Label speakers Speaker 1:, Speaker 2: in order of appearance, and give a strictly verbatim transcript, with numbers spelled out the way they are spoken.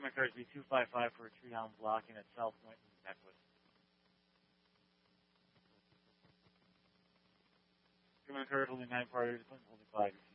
Speaker 1: My cards be two five five for a tree down blocking at South Point and Necklace. My card holding nine parties, holding five.